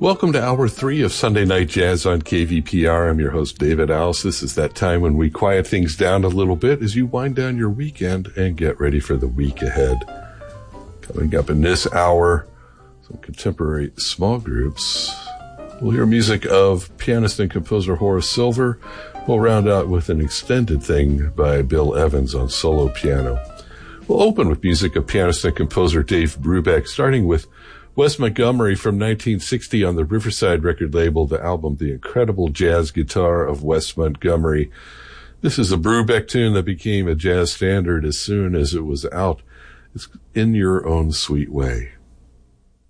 Welcome to Hour 3 of Sunday Night Jazz on KVPR. I'm your host, David Allis. This is that time when we quiet things down a little bit as you wind down your weekend and get ready for the week ahead. Coming up in this hour, some contemporary small groups. We'll hear music of pianist and composer Horace Silver. We'll round out with an extended thing by Bill Evans on solo piano. We'll open with music of pianist and composer Dave Brubeck, starting with Wes Montgomery from 1960 on the Riverside record label, the album The Incredible Jazz Guitar of Wes Montgomery. This is a Brubeck tune that became a jazz standard as soon as it was out. It's In Your Own Sweet Way.